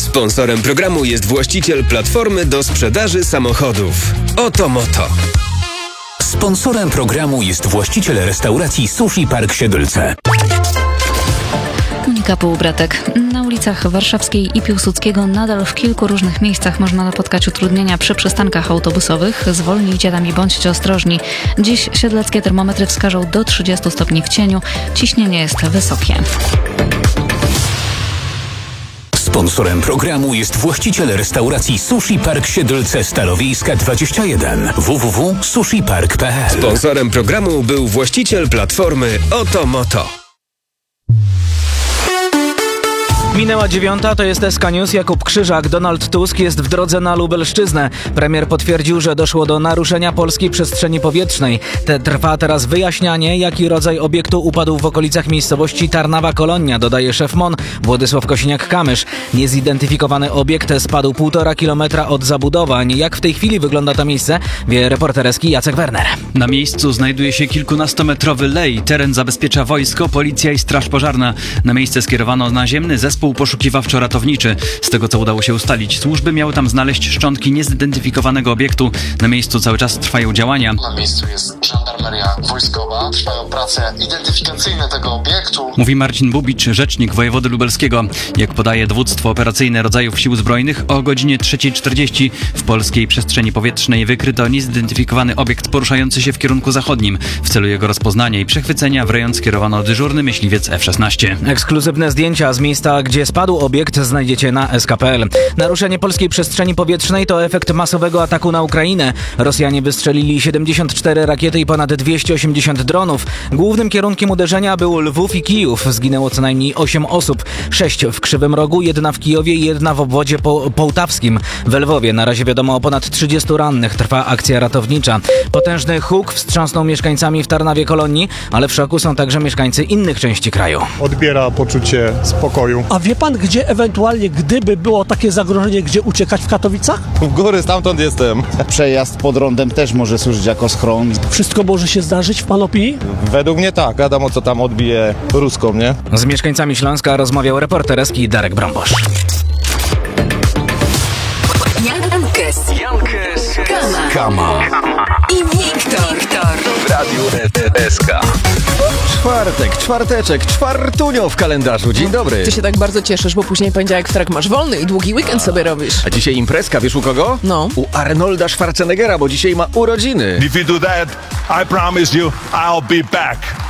Sponsorem programu jest właściciel platformy do sprzedaży samochodów Otomoto. Sponsorem programu jest właściciel restauracji Sushi Park Siedlce. Monika Półbratek. Na ulicach Warszawskiej i Piłsudskiego nadal w kilku różnych miejscach można napotkać utrudnienia przy przystankach autobusowych. Zwolnijcie tam i bądźcie ostrożni. Dziś siedleckie termometry wskażą do 30 stopni w cieniu. Ciśnienie jest wysokie. Sponsorem programu jest właściciel restauracji Sushi Park Siedlce Stalowiejska 21 www.sushipark.pl. Sponsorem programu był właściciel platformy Otomoto. Minęła 9, to jest SK News. Jakub Krzyżak. Donald Tusk jest w drodze na Lubelszczyznę. Premier potwierdził, że doszło do naruszenia polskiej przestrzeni powietrznej. Trwa teraz wyjaśnianie, jaki rodzaj obiektu upadł w okolicach miejscowości Tarnawa-Kolonia, dodaje szef MON Władysław Kosiniak-Kamysz. Niezidentyfikowany obiekt spadł 1,5 kilometra od zabudowań. Jak w tej chwili wygląda to miejsce, wie reporter SK Jacek Werner. Na miejscu znajduje się kilkunastometrowy lej. Teren zabezpiecza wojsko, policja i straż pożarna. Na miejsce skierowano naziemny zespół poszukiwawczo-ratowniczy. Z tego, co udało się ustalić, służby miały tam znaleźć szczątki niezidentyfikowanego obiektu. Na miejscu cały czas trwają działania. Na miejscu jest żandarmeria wojskowa. Trwają prace identyfikacyjne tego obiektu. Mówi Marcin Bubicz, rzecznik wojewody lubelskiego. Jak podaje dowództwo operacyjne rodzajów sił zbrojnych, o godzinie 3:40 w polskiej przestrzeni powietrznej wykryto niezidentyfikowany obiekt poruszający się w kierunku zachodnim. W celu jego rozpoznania i przechwycenia w rejon skierowano dyżurny myśliwiec F-16. Ekskluzywne zdjęcia z miejsca, gdzie spadł obiekt, znajdziecie na sk.pl. Naruszenie polskiej przestrzeni powietrznej to efekt masowego ataku na Ukrainę. Rosjanie wystrzelili 74 rakiety i ponad 280 dronów. Głównym kierunkiem uderzenia był Lwów i Kijów. Zginęło co najmniej 8 osób. 6 w Krzywym Rogu, 1 w Kijowie i 1 w obwodzie połtawskim. W Lwowie na razie wiadomo o ponad 30 rannych. Trwa akcja ratownicza. Potężny huk wstrząsnął mieszkańcami w Tarnawie-Kolonii, ale w szoku są także mieszkańcy innych części kraju. Odbiera poczucie spokoju. A wie pan, gdzie ewentualnie, gdyby było takie zagrożenie, gdzie uciekać w Katowicach? W góry, stamtąd jestem. Przejazd pod rondem też może służyć jako schron. Wszystko może się zdarzyć w pan opinii? Według mnie tak. Wiadomo, co tam odbije Ruską, nie? Z mieszkańcami Śląska rozmawiał reporter SK Darek Brąbosz. Kama i Wiktor w Radiu SK. Czwarteczek, czwartunio w kalendarzu. Dzień dobry. Ty się tak bardzo cieszysz, bo później poniedziałek, wtorek masz wolny i długi weekend sobie robisz. A dzisiaj imprezka, wiesz u kogo? No. U Arnolda Schwarzeneggera, bo dzisiaj ma urodziny. If you do that, I promise you, I'll be back.